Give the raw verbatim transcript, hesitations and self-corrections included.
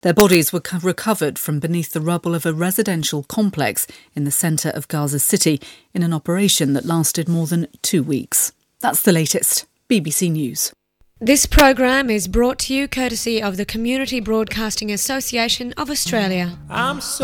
Their bodies were co- recovered from beneath the rubble of a residential complex in the centre of Gaza City in an operation that lasted more than two weeks. That's the latest. B B C News. This program is brought to you courtesy of the Community Broadcasting Association of Australia. I'm so